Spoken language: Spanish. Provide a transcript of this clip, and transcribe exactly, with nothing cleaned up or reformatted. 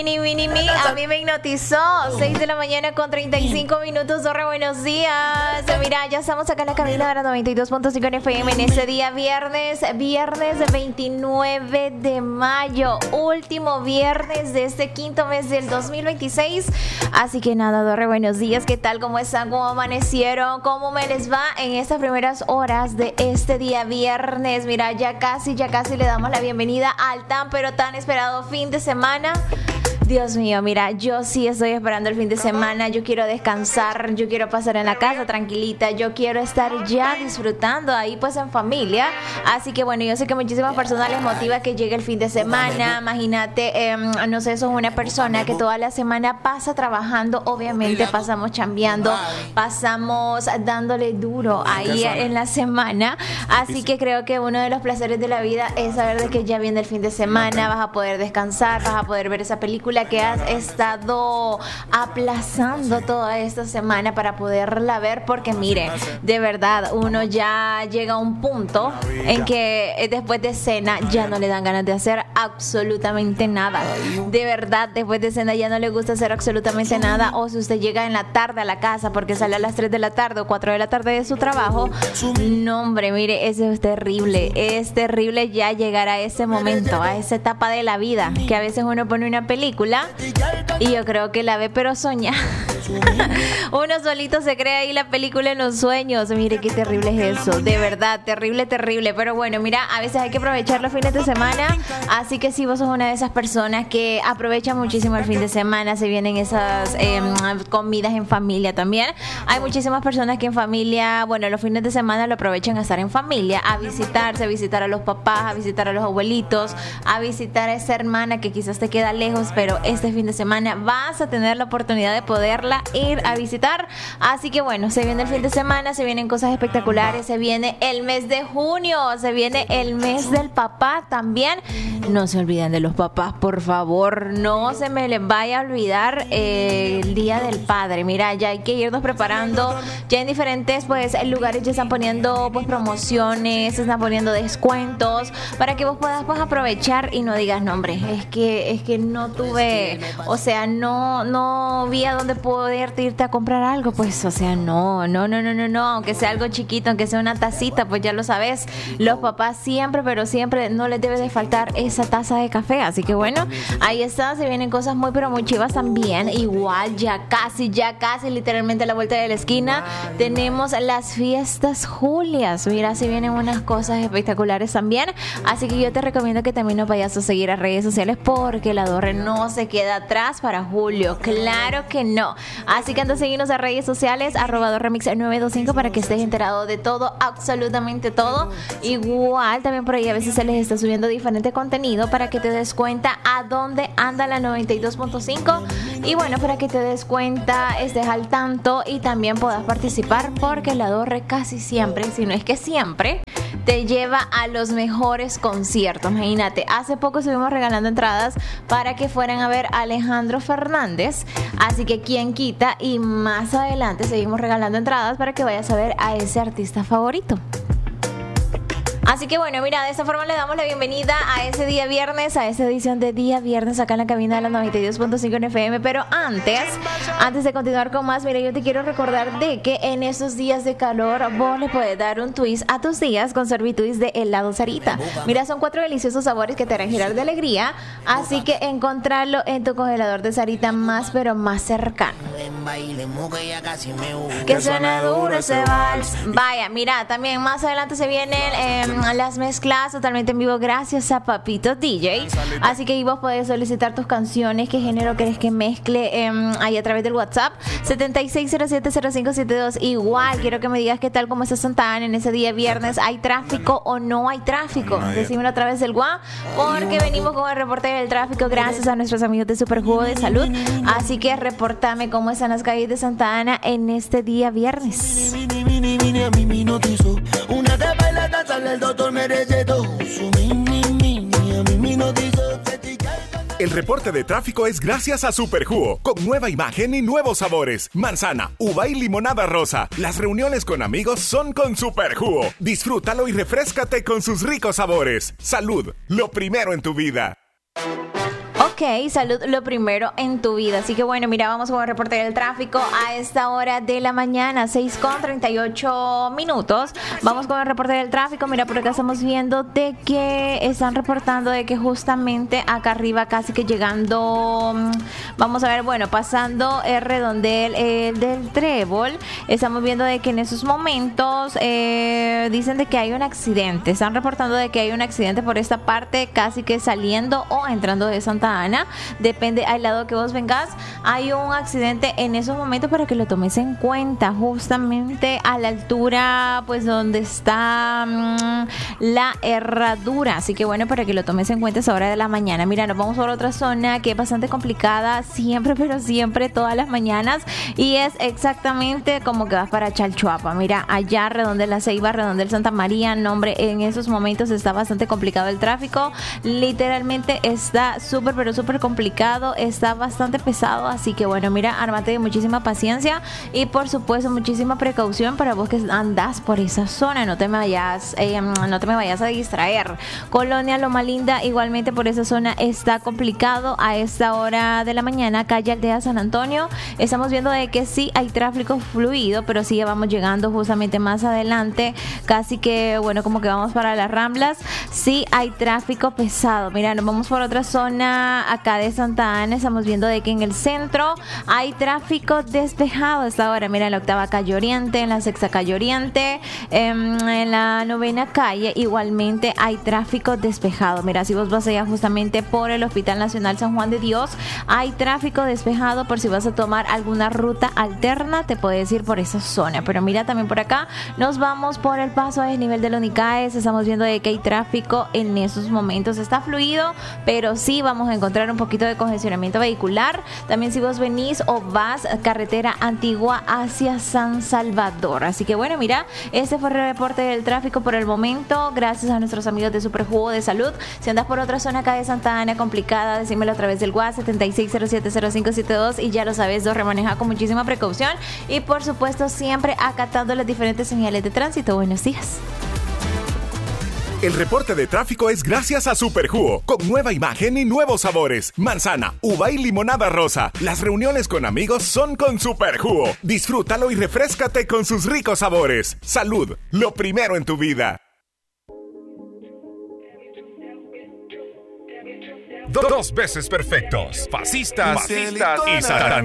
Mini, mini, mini, a mí me hipnotizó. seis de la mañana con treinta y cinco minutos. Zorra, buenos días. Mira, ya estamos acá en la cabina de la noventa y dos punto cinco en F M en este día viernes, viernes veintinueve de mayo, último viernes de este quinto mes del dos mil veintiséis. Así que nada, Zorra, buenos días. ¿Qué tal? ¿Cómo están? ¿Cómo amanecieron? ¿Cómo me les va en estas primeras horas de este día viernes? Mira, ya casi, ya casi le damos la bienvenida al tan pero tan esperado fin de semana. Dios mío, mira, yo sí estoy esperando el fin de semana. Yo quiero descansar, yo quiero pasar en la casa tranquilita, yo quiero estar ya disfrutando ahí pues en familia. Así que bueno, yo sé que muchísimas personas les motiva que llegue el fin de semana. Imagínate, eh, no sé, sos una persona que toda la semana pasa trabajando, obviamente pasamos chambeando, pasamos dándole duro ahí en la semana. Así que creo que uno de los placeres de la vida es saber de que ya viene el fin de semana, vas a poder descansar, vas a poder ver esa película que has estado aplazando toda esta semana para poderla ver, porque mire, de verdad, uno ya llega a un punto en que después de cena ya no le dan ganas de hacer absolutamente nada. De verdad, después de cena ya no le gusta hacer absolutamente nada. O si usted llega en la tarde a la casa porque sale a las tres de la tarde o cuatro de la tarde de su trabajo, no hombre, mire, eso es terrible. Es terrible ya llegar a ese momento, a esa etapa de la vida, que a veces uno pone una película y yo creo que la ve pero soña. Uno solito se crea ahí la película en los sueños. Mire qué terrible es eso, de verdad, terrible, terrible. Pero bueno, mira, a veces hay que aprovechar los fines de semana. Así que si vos sos una de esas personas que aprovecha muchísimo el fin de semana, se vienen esas eh, comidas en familia también. Hay muchísimas personas que en familia, bueno, los fines de semana lo aprovechan a estar en familia, a visitarse, a visitar a los papás, a visitar a los abuelitos, a visitar a esa hermana que quizás te queda lejos, pero este fin de semana vas a tener la oportunidad de poderla ir a visitar. Así que bueno, se viene el fin de semana, se vienen cosas espectaculares, se viene el mes de junio, se viene el mes del papá también. No se olviden de los papás, por favor, no se me les vaya a olvidar eh, el día del padre. Mira, ya hay que irnos preparando, ya en diferentes pues lugares ya están poniendo pues promociones, se están poniendo descuentos para que vos puedas pues aprovechar y no digas, no hombre, es que es que no tuve, o sea, no no vi a dónde poderte irte a comprar algo, pues, o sea, no, no, no, no, no, no, aunque sea algo chiquito, aunque sea una tacita, pues ya lo sabes, los papás siempre, pero siempre no les debe de faltar esa taza de café. Así que bueno, ahí está, se vienen cosas muy, pero muy chivas también. Igual, ya casi, ya casi, literalmente a la vuelta de la esquina, tenemos las fiestas Julias. Mira, se vienen unas cosas espectaculares también. Así que yo te recomiendo que también nos vayas a seguir a redes sociales, porque la Dorre no se queda atrás para julio. Claro que no. Así que anda a seguirnos a redes sociales, arroba Dorremix nueve dos cinco, para que estés enterado de todo, absolutamente todo. Igual también por ahí a veces se les está subiendo diferente contenido para que te des cuenta a dónde anda la noventa y dos punto cinco. Y bueno, para que te des cuenta, estés al tanto y también puedas participar, porque la Dorre casi siempre, si no es que siempre, te lleva a los mejores conciertos. Imagínate, hace poco estuvimos regalando entradas para que fueran a ver a Alejandro Fernández. Así que quién quita, y más adelante seguimos regalando entradas para que vayas a ver a ese artista favorito. Así que bueno, mira, de esta forma le damos la bienvenida a ese día viernes, a esa edición de día viernes acá en la cabina de la noventa y dos punto cinco en F M. Pero antes, antes de continuar con más, mira, yo te quiero recordar de que en estos días de calor vos le puedes dar un twist a tus días con Sorbitwist de helado Sarita. Mira, son cuatro deliciosos sabores que te harán girar de alegría, así que encontrarlo en tu congelador de Sarita más, pero más cercano. Que suena duro ese vals. Vaya, mira, también más adelante se vienen eh, las mezclas totalmente en vivo gracias a Papito D J. Así que ahí vos podés solicitar tus canciones, qué género querés que mezcle eh, ahí a través del WhatsApp setenta y seis cero siete cero cinco siete dos. Igual quiero que me digas qué tal, cómo está Santa Ana en ese día viernes. ¿Hay tráfico o no hay tráfico? Decímelo a través del WhatsApp, porque venimos con el reporte del tráfico gracias a nuestros amigos de Super Jugo de Salud. Así que reportame cómo están las calles de Santa Ana en este día viernes. Una de baila danza, el doctor me recetó su mini mini, a mí me notizó. El reporte de tráfico es gracias a Superjugo, con nueva imagen y nuevos sabores. Manzana, uva y limonada rosa. Las reuniones con amigos son con Superjugo. Disfrútalo y refréscate con sus ricos sabores. Salud, lo primero en tu vida. Ok, salud lo primero en tu vida. Así que bueno, mira, vamos con el reporte del tráfico a esta hora de la mañana, seis con treinta y ocho minutos. Vamos con el reporte del tráfico. Mira, por acá estamos viendo de que están reportando de que justamente acá arriba, casi que llegando, vamos a ver, bueno, pasando el redondel eh, del Trébol, estamos viendo de que en esos momentos eh, dicen de que hay un accidente. Están reportando de que hay un accidente por esta parte, casi que saliendo o entrando de Santa Ana, depende al lado que vos vengas. Hay un accidente en esos momentos para que lo tomes en cuenta, justamente a la altura pues donde está mmm, la herradura, así que bueno, para que lo tomes en cuenta a esa hora de la mañana. Mira, nos vamos por otra zona que es bastante complicada siempre, pero siempre todas las mañanas, y es exactamente como que vas para Chalchuapa. Mira, allá Redondel La Ceiba, Redondel Santa María, nombre, en esos momentos está bastante complicado el tráfico, literalmente está súper pero súper complicado, está bastante pesado, así que bueno, mira, ármate de muchísima paciencia y por supuesto muchísima precaución para vos que andás por esa zona, no te me vayas eh, no te me vayas a distraer. Colonia Loma Linda, igualmente por esa zona está complicado a esta hora de la mañana. Calle Aldea San Antonio, estamos viendo de que sí hay tráfico fluido, pero sí ya vamos llegando justamente más adelante, casi que bueno, como que vamos para las Ramblas, sí hay tráfico pesado. Mira, nos vamos por otra zona acá de Santa Ana, estamos viendo de que en el centro hay tráfico despejado hasta ahora. Mira, en la octava calle Oriente, en la sexta calle Oriente, en, en la novena calle igualmente hay tráfico despejado. Mira, si vos vas allá justamente por el Hospital Nacional San Juan de Dios, hay tráfico despejado por si vas a tomar alguna ruta alterna, te puedes ir por esa zona. Pero mira, también por acá nos vamos por el paso a desnivel de los Nicaes, estamos viendo de que hay tráfico en esos momentos, está fluido, pero sí vamos a encontrar un poquito de congestionamiento vehicular. También si vos venís o vas carretera antigua hacia San Salvador. Así que bueno, mira, este fue el reporte del tráfico por el momento, gracias a nuestros amigos de Superjugo de Salud. Si andas por otra zona acá de Santa Ana complicada, decímelo a través del WhatsApp setenta y seis cero siete cero cinco siete dos, y ya lo sabes, dos, remaneja con muchísima precaución y por supuesto siempre acatando las diferentes señales de tránsito. Buenos días. El reporte de tráfico es gracias a Superjugo, con nueva imagen y nuevos sabores. Manzana, uva y limonada rosa. Las reuniones con amigos son con Superjugo. Disfrútalo y refréscate con sus ricos sabores. Salud, lo primero en tu vida. Dos veces perfectos, fascistas, fascistas y satánicos.